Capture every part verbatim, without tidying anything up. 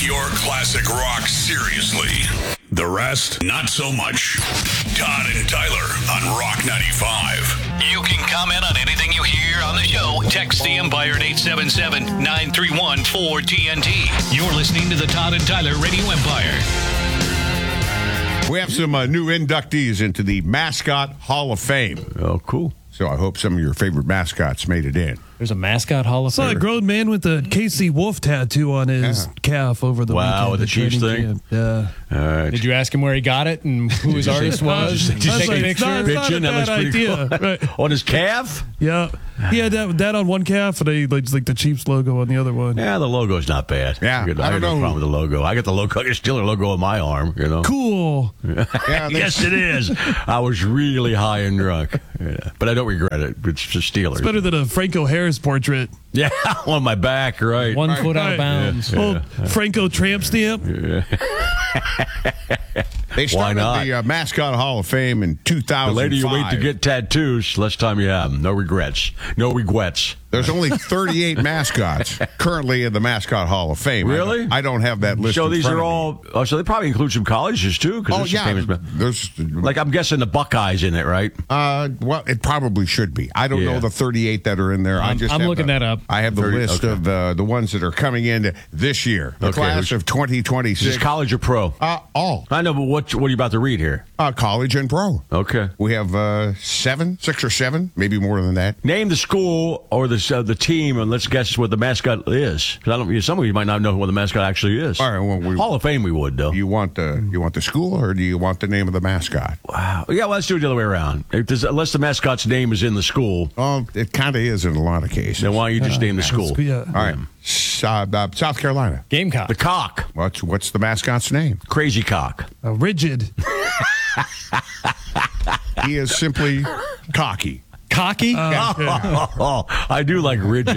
your classic rock seriously. The rest, not so much. Todd and Tyler on Rock ninety-five. You can comment on anything you hear on the show. Text the Empire at eight seven seven, nine three one, four T N T. You're listening to the Todd and Tyler Radio Empire. We have some uh, new inductees into the Mascot Hall of Fame. Oh, cool. So I hope some of your favorite mascots made it in. There's a mascot Hall of I saw a Fame. grown man with a K C Wolf tattoo on his Yeah. calf over the Wow, weekend. with the at Chiefs training thing? camp. Yeah. All right. Did you ask him where he got it and who his artist was? Did you I was take like, a it's picture? not- it's not Picture? a That bad looks pretty idea. cool. Right. On his calf? Yeah. He had that, that on one calf and a, like, like the Chiefs logo on the other one. Yeah, the logo's not bad. Yeah, Good. I I, don't got no know. problem with the logo. I got the logo. I got Steeler logo on my arm, you know. Cool. Yeah, they- Yes, it is. I was really high and drunk. Yeah. But I don't regret it. It's the Steelers. It's better than a Franco Harris portrait. Yeah, on my back, right. One foot out Right. of bounds. Yeah. Old Franco tramp stamp. They started not? the uh, Mascot Hall of Fame in two The thousand five. later you wait to get tattoos, less time you have. No regrets. No regrets. There's only thirty-eight mascots currently in the Mascot Hall of Fame. I Really? don't, I don't have that list. So in these front are of me. all. Oh, so they probably include some colleges too. 'Cause Oh there's some yeah, famous- there's like I'm guessing the Buckeyes in it, right? uh, well, it probably should be. I don't Yeah. know the thirty-eight that are in there. I I'm- just I'm have looking the- that up. I have the thirty list okay. of uh, the ones that are coming in this year, the Okay, class who's- of twenty Is twenty-six. this college or pro? uh, all I know, but what what are you about to read here? uh, college and pro. Okay. We have uh, seven, six or seven, maybe more than that. Name the school or the uh, the team, and let's guess what the mascot is. 'Cause I don't. Some of you might not know what the mascot actually is. All right, well, we- Hall of Fame, we would though. You want the you want the school or do you want the name of the mascot? Wow. Yeah, well, let's do it the other way around. If there's, unless the mascot's name is in the school, Oh, it kind of is in a lot of cases. then why don't you just name the school? Yeah. All right, S- uh, uh, South Carolina. Gamecock. The cock, What's what's the mascot's name? crazy cock. A rigid. He is simply cocky. Cocky? Oh, I do like rigid.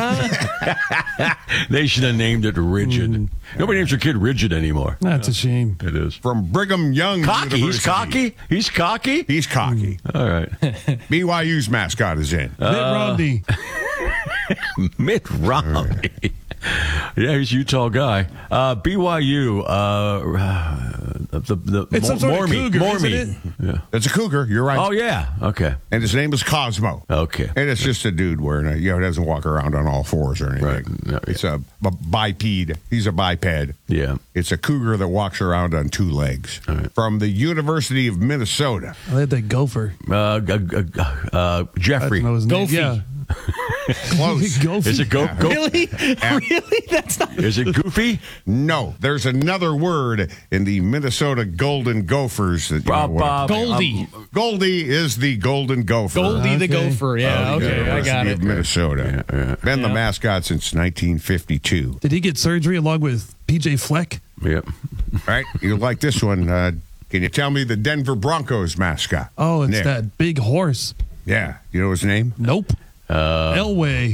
They should have named it rigid. Nobody names their kid rigid anymore. That's a shame. It is. From Brigham Young Cocky. He's University. cocky. He's cocky. He's cocky. All right. B Y U's mascot is in. Mitt Romney. Mitt Romney. Yeah, he's a Utah guy. Uh, B Y U. Uh, the the It's some sort of Mormy. cougar, Mormy. isn't Yeah. It's a cougar. You're right. Oh yeah. Okay. And his name is Cosmo. Okay. And it's just a dude wearing a, you know, doesn't walk around on all fours or anything. Right. No, It's a, a biped. He's a biped. Yeah. It's a cougar that walks around on two legs. right. From the University of Minnesota. I had that gopher. Uh, g- g- g- uh, I Jeffrey. don't know his name. Goofy. Yeah. Close. Goofy. Is it go? go Really? Really? That's not. Is it Goofy? No, there's another word in the Minnesota Golden Gophers. That, you know, Bob, what- Bob, Goldie. Goldie is the Golden Gopher. Goldie the Okay. gopher. Yeah, okay, I University got of it. Minnesota. Yeah, yeah. Been the Yeah. mascot since nineteen fifty-two. Did he get surgery along with P J Fleck? Yep. All right, you like this one. Uh, can you tell me the Denver Broncos mascot? Oh, it's Nick. that big horse. Yeah, you know his name? Nope. Uh, Elway.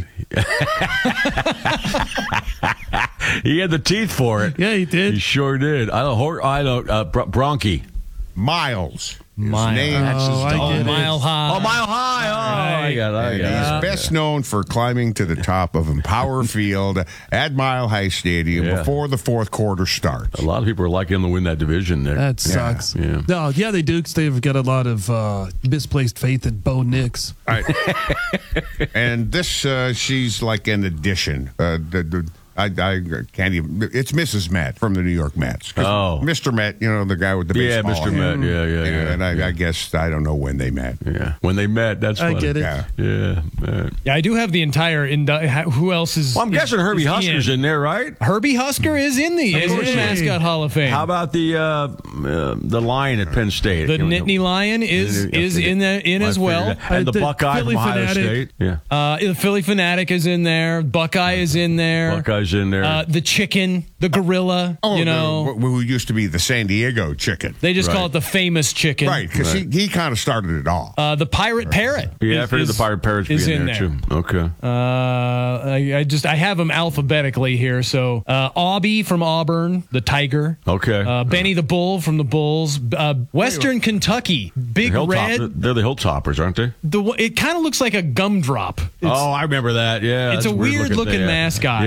He had the teeth for it. Yeah, he did. He sure did. I don't. Hor- I don't. Uh, br- Bronchi. Miles. His Miles. name. Oh, I Oh, get it. mile high. Oh, Mile High. Oh, I got it. I And got he's it. best known for climbing to the top of Empower Field at Mile High Stadium Yeah. before the fourth quarter starts. A lot of people are like him to win that division there. That sucks. Yeah. No, yeah, they do. 'Cause they've got a lot of uh, misplaced faith in Bo Nix. All right. And this, uh, she's like an addition. Uh, the, the, I, I can't even. It's Missus Met from the New York Mets. 'Cause Oh. Mister Met, you know, the guy with the Yeah, baseball Mister hat. Met. Yeah, yeah, yeah. And I, yeah. I guess I don't know when they met. Yeah. When they met, that's I funny. get it. Yeah. Yeah. Man. Yeah, I do have the entire. Indu- ha- who else is? Well, I'm is- guessing Herbie is Husker's in there, right? Herbie Husker is in the, is in course the he is. mascot Hall of Fame. How about the uh, uh, the Lion at Penn State? the You know, Nittany Lion is Yeah, is yeah. in the in I as figured well. that. And Uh, the the Buckeye Philly from Ohio Fanatic. State. Yeah. Uh, the Philly Fanatic is in there. Buckeye is in there. Buckeye's in there. Uh, the chicken, the gorilla. Oh, you the- know, wh- who used to be the San Diego Chicken. they just call Right. it the famous chicken. Right, because he, he kind of started it all. Uh, the pirate parrot. yeah, I is- figured the is- Pirate Parrots is be in, in there, there. too. Okay. Uh, I, I just I have them alphabetically here. So uh, Aubie from Auburn, the Tiger. Okay. Uh, Benny the Bull from the Bulls. Uh, Western Kentucky, Big Hilltop, Red. They're the Hilltoppers, aren't they? The it kind of looks like a gumdrop. It's, oh, I remember that. Yeah. it's that's a weird looking thing. mascot. Yeah.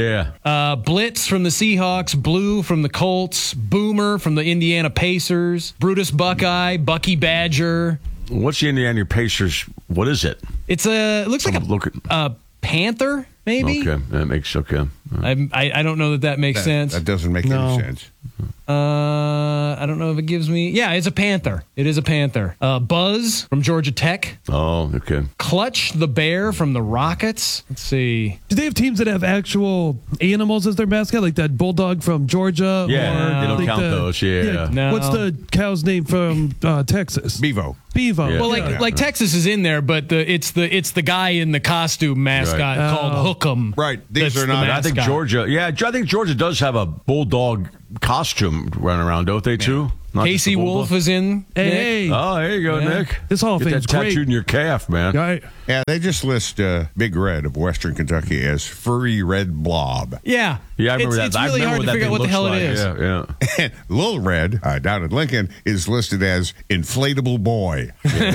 Uh, Blitz from the Seahawks, Blue from the Colts, Boomer from the Indiana Pacers, Brutus Buckeye, Bucky Badger. What's the Indiana Pacers? What is it? It's a, it looks like a, Look at- a panther, maybe? Okay, that makes okay. I, I I don't know that that makes That, sense. that doesn't make No. any sense. Uh, I don't know if it gives me. Yeah, it's a panther. It is a panther. Uh, Buzz from Georgia Tech. Oh, okay. Clutch the Bear from the Rockets. Let's see. Do they have teams that have actual animals as their mascot, like that bulldog from Georgia? Yeah, or they don't like count the- those, yeah. No. What's the cow's name from uh, Texas? Bevo. Bevo. Yeah. Well, like Yeah. like Texas is in there, but the it's the it's the guy in the costume mascot Right. called Oh. Hookem. Right. These That's are the not- I think mascot. Georgia. Yeah, I think Georgia does have a bulldog costume running around, don't they? Too. Not just Casey a bulldog? Wolf is in. Hey, Nick. hey. Oh, there you go, Yeah. Nick. This Hall of Get Fame's that great. tattooed in your calf, man. Right. Yeah, they just list uh, Big Red of Western Kentucky as furry red blob. Yeah. Yeah, I remember it's, that. It's I really remember hard what to that figure thing out what the hell looks it like. is. Yeah, yeah. And Lil Red, uh, down in Lincoln, is listed as Inflatable Boy.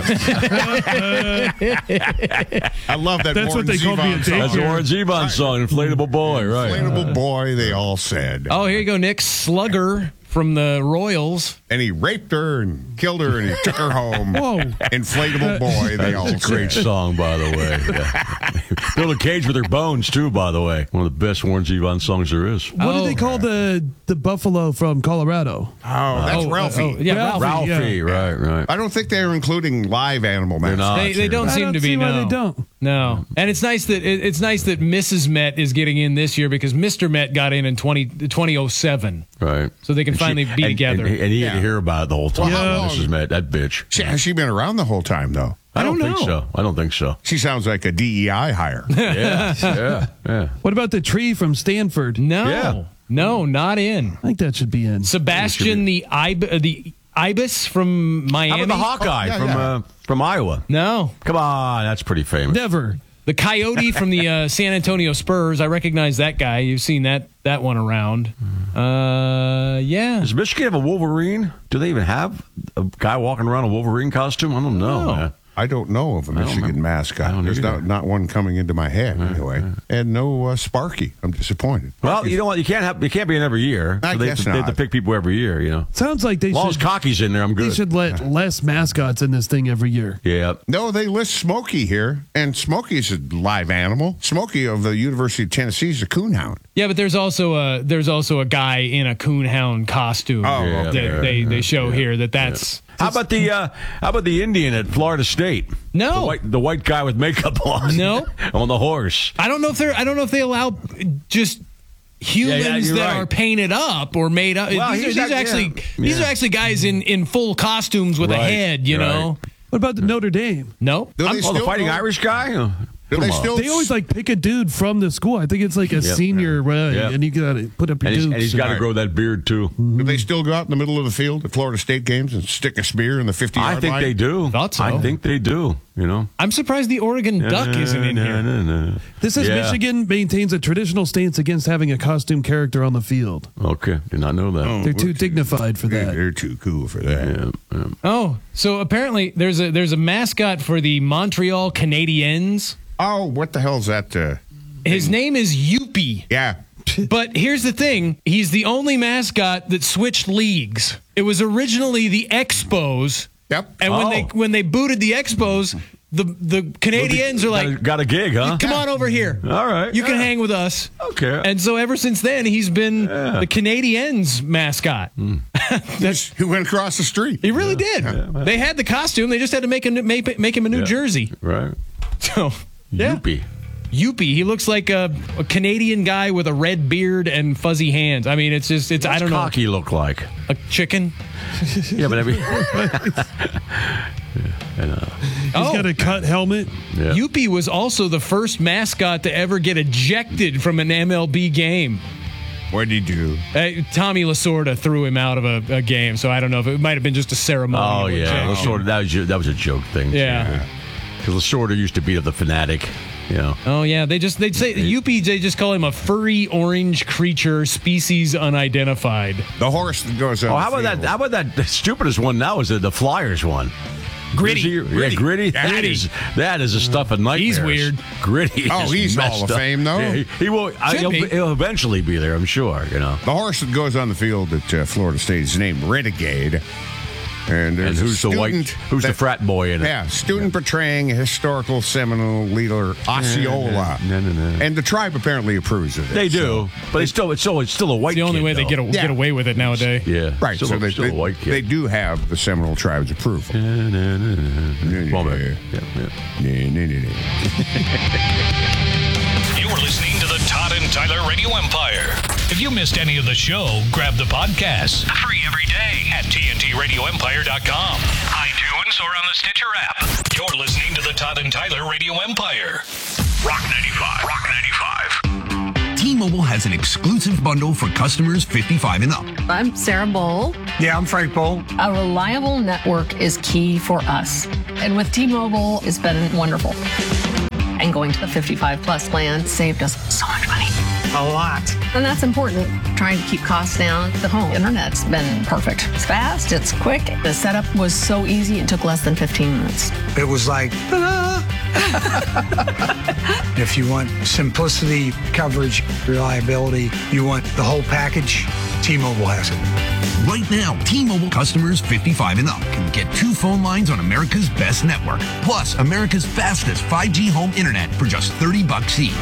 I love that. That's what Warren they called me Zevon at song. That's the daycare. Warren Zevon song, "Inflatable Boy," right? Inflatable Boy, they all said. Oh, here you go, Nick Slugger from the Royals. And he raped her and killed her and he took her home. Whoa. Inflatable Boy, they all That's a great said. song, by the way. Yeah. Build a cage with her bones, too, by the way. One of the best Warren Zevon songs there is. What do Oh. they call the the buffalo from Colorado? Oh, that's Oh, Ralphie. oh, yeah, Ralphie. Ralphie. Ralphie, right, right. I don't think they're including live animal They're mascots. not. They, they here. don't I seem don't to be. see why no. they don't. No, and it's nice that it, it's nice that Missus Met is getting in this year because Mister Met got in in twenty, twenty oh seven. Right. So they can And she- finally be and- together. And, and he had to Yeah. hear about it the whole time. Well, how Yeah. long- Missus Met, that bitch. She, has she been around the whole time, though? I don't, don't think know. so. I don't think so. She sounds like a D E I hire. Yeah, yeah, yeah. What about the tree from Stanford? No, Yeah. no, not in. I think that should be in. Sebastian the Ib- uh, the Ibis from How Miami. about the Hawkeye Oh, yeah, from yeah. Uh, from Iowa? No, Come on, that's pretty famous. Never. the Coyote from the uh, San Antonio Spurs. I recognize that guy. You've seen that that one around. Uh, yeah. Does Michigan have a Wolverine? Do they even have a guy walking around in a Wolverine costume? I don't know. No. man. I don't know of a don't Michigan remember. I mascot. don't There's either. not, not one coming into my head, anyway. And no uh, Sparky. I'm disappointed. Well, you know what? You can't have. You can't be in every year. I So they, guess have to, they have to not. pick people every year. You know, Sounds like they as long as should. Cocky's in there, I'm They good. should let less mascots in this thing every year. Yeah. No, they list Smokey here, and Smokey's a live animal. Smokey of the University of Tennessee is a coonhound. Yeah, but there's also a there's also a guy in a coonhound costume Oh, Yeah, that yeah, they, they yeah, show yeah, here that that's How about the uh, How about the Indian at Florida State? No. the white, the white guy with makeup on. No. on the horse. I don't know if they're I don't know if they allow just humans Yeah, yeah, you're that right. are painted up or made up. Well, these are, he's these are not- actually yeah. these Yeah. are actually guys in, in full costumes with a Right, head, you right. know. What about the Notre Dame? No. Do I'm, they oh, the still fighting go- Irish guy. Oh, Do come they on. still They always like pick a dude from the school. I think it's like a Yep. senior, uh, Yep. and you got to put up your And he's, dukes. and he's got to Right. grow that beard too. Do they still go out in the middle of the field at Florida State games and stick a spear in the fifty-yard I think line? they do. Thought so. I think they do. You know, I'm surprised the Oregon Duck isn't in No, here. no, no. This says Yeah. Michigan maintains a traditional stance against having a costume character on the field. Okay, did not know that. They're too dignified for They're, that. they're too cool for that. Yeah, yeah. Oh, so apparently there's a there's a mascot for the Montreal Canadiens. Oh, what the hell's that? Uh, His name is Youpie. yeah. But here's the thing: he's the only mascot that switched leagues. It was originally the Expos, Yep. and when Oh. they when they booted the Expos, the the Canadians are got, a, like, got a gig, huh? "Come on over here. All right, you can yeah. hang with us." Okay. And so ever since then, he's been the Canadiens mascot. Hmm. That's Who went across the street? he really did. They had the costume; they just had to make a make, make him a new Yeah. jersey. Right. So yeah. Youpie. Youpie. He looks like a, a Canadian guy with a red beard and fuzzy hands. I mean, it's just, it's, I What's don't know, Cocky look like? a chicken. Yeah, but every. He's Oh. got a cut helmet. Yeah. Youpie was also the first mascot to ever get ejected from an M L B game. What did he do? Uh, Tommy Lasorda threw him out of a, a game, so I don't know if it might have been just a ceremony. Oh yeah, Lasorda. That was ju- that was a joke thing. Yeah. Because Lasorda used to beat up the Fanatic. You know. Oh yeah, they just they'd say Youpie. They just call him a furry orange creature, species unidentified. The horse that goes on Oh, the how about field. that? How about that? The stupidest one now is the, the Flyers one. Gritty. Is he- Gritty. Yeah, Gritty. Yeah, That Gritty. is that is a stuff of nightmares. He's weird. Gritty. Oh, is he's Hall messed of up. Fame, though. Yeah, he, he will. I, Should he'll, be. he'll eventually be there, I'm sure. You know. The horse that goes on the field at uh, Florida State is named Renegade. And there's And who's a the white? student Who's the that- frat boy in it? Yeah, student portraying a historical Seminole leader, Osceola. No, no, no. And the tribe apparently approves of it. They so- do, but it's still it's still it's still a white. It's the only kid, way they though. get, a, Yeah. get away with it nowadays. Yeah, Right, Still, so a, they, still they, a white they kid. do have the Seminole tribe's approval. Na, na, na, na. Well, man. Yeah, yeah. Nah, nah, nah, nah. You're listening to the Todd and Tyler Radio Empire. If you missed any of the show, grab the podcast. Free every day at T N T radio empire dot com, iTunes, or on the Stitcher app. You're listening to the Todd and Tyler Radio Empire. Rock ninety-five. Rock ninety-five. T-Mobile has an exclusive bundle for customers fifty-five and up. I'm Sarah Bowl. Yeah, I'm Frank Bowl. A reliable network is key for us. And with T-Mobile, it's been wonderful. And going to the fifty-five plus plan saved us so much money. A lot. And that's important. Trying to keep costs down. The home internet's been perfect. It's fast, it's quick. The setup was so easy, it took less than fifteen minutes. It was like, ta-da! If you want simplicity, coverage, reliability, you want the whole package, T-Mobile has it. Right now, T-Mobile customers fifty-five and up can get two phone lines on America's best network, plus America's fastest five G home internet for just thirty bucks each.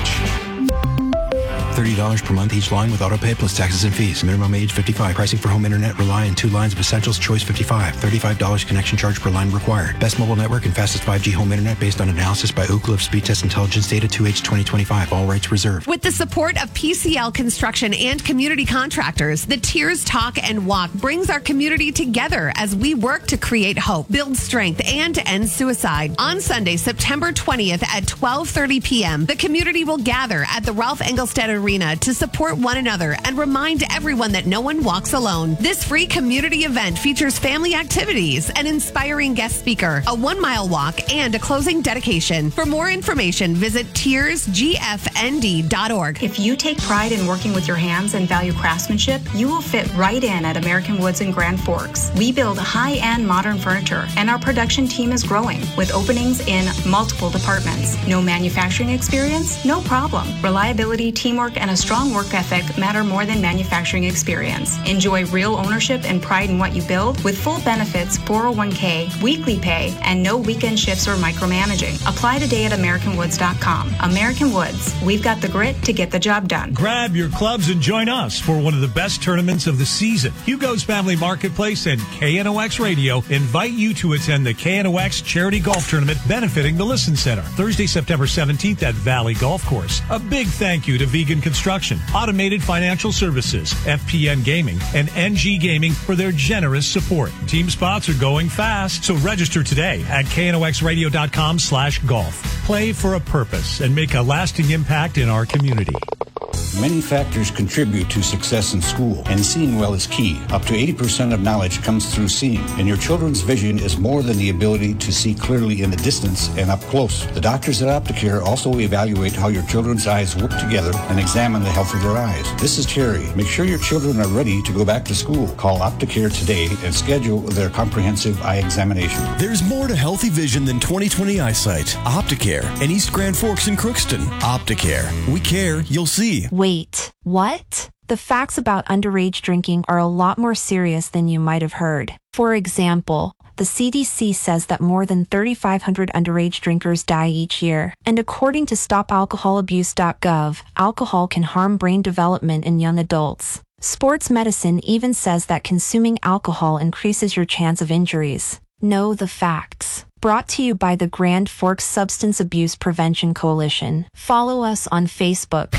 thirty dollars per month each line with autopay plus taxes and fees. Minimum age fifty-five. Pricing for home internet rely on two lines of essentials. Choice fifty-five. thirty-five dollars connection charge per line required. Best mobile network and fastest five G home internet based on analysis by Ookla of Speed Test Intelligence Data two H twenty twenty-five. All rights reserved. With the support of P C L Construction and community contractors, the Tears Talk and Walk brings our community together as we work to create hope, build strength, and end suicide. On Sunday, September twentieth at twelve thirty p.m., the community will gather at the Ralph Engelstad Arena to support one another and remind everyone that no one walks alone. This free community event features family activities, an inspiring guest speaker, a one-mile walk, and a closing dedication. For more information, visit tears g f n d dot org. If you take pride in working with your hands and value craftsmanship, you will fit right in at American Woods in Grand Forks. We build high-end modern furniture, and our production team is growing with openings in multiple departments. No manufacturing experience? No problem. Reliability, teamwork, and a strong work ethic matter more than manufacturing experience. Enjoy real ownership and pride in what you build with full benefits, four oh one k, weekly pay, and no weekend shifts or micromanaging. Apply today at american woods dot com. American Woods, we've got the grit to get the job done. Grab your clubs and join us for one of the best tournaments of the season. Hugo's Family Marketplace and K N O X Radio invite you to attend the K N O X Charity Golf Tournament benefiting the Listen Center, Thursday, September seventeenth at Valley Golf Course. A big thank you to Vegan Construction, Automated Financial Services, F P N Gaming, and N G Gaming for their generous support. Team spots are going fast, so register today at K N O X radio dot com slash golf. Play for a purpose and make a lasting impact in our community. Many factors contribute to success in school, and seeing well is key. Up to eighty percent of knowledge comes through seeing, and your children's vision is more than the ability to see clearly in the distance and up close. The doctors at Opticare also evaluate how your children's eyes work together and examine the health of their eyes. This is Terry. Make sure your children are ready to go back to school. Call Opticare today and schedule their comprehensive eye examination. There's more to healthy vision than twenty twenty eyesight. Opticare in East Grand Forks and Crookston. Opticare. We care, you'll see. Wait, what? The facts about underage drinking are a lot more serious than you might have heard. For example, the C D C says that more than thirty-five hundred underage drinkers die each year. And according to stop alcohol abuse dot gov, alcohol can harm brain development in young adults. Sports medicine even says that consuming alcohol increases your chance of injuries. Know the facts. Brought to you by the Grand Forks Substance Abuse Prevention Coalition. Follow us on Facebook.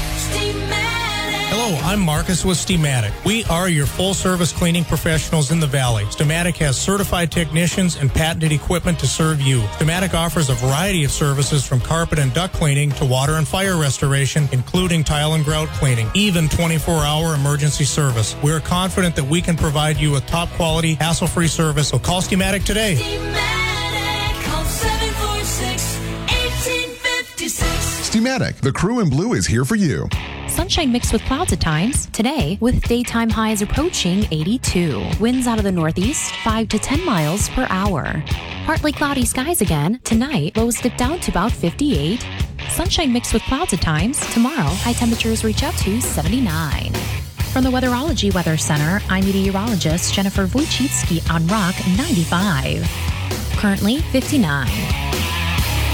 Hello, I'm Marcus with Steamatic. We are your full-service cleaning professionals in the Valley. Steamatic has certified technicians and patented equipment to serve you. Steamatic offers a variety of services from carpet and duct cleaning to water and fire restoration, including tile and grout cleaning, even twenty-four hour emergency service. We are confident that we can provide you with top-quality, hassle-free service, so call Steamatic today. Steamatic, call seven four six, one eight five six. Steamatic, the crew in blue is here for you. Sunshine mixed with clouds at times. Today, with daytime highs approaching eighty-two. Winds out of the northeast, five to ten miles per hour. Partly cloudy skies again. Tonight, lows dip down to about fifty-eight. Sunshine mixed with clouds at times. Tomorrow, high temperatures reach up to seventy-nine. From the Weatherology Weather Center, I'm meteorologist Jennifer Wojcicki on Rock ninety-five. Currently fifty-nine.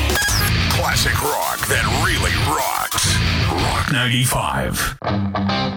Classic rock that really rocks. Rock ninety-five.